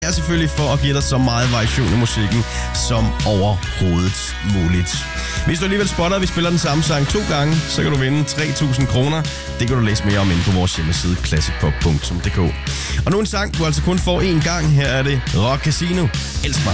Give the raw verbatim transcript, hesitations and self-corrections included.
er selvfølgelig for at give dig så meget variation i musikken som overhovedet muligt. Hvis du alligevel spotter, at vi spiller den samme sang to gange, så kan du vinde tre tusind kroner. Det kan du læse mere om inde på vores hjemmeside classic pop punktum d k. Og nu en sang, du altså kun får én gang. Her er det Rock Casino. Elsk mig.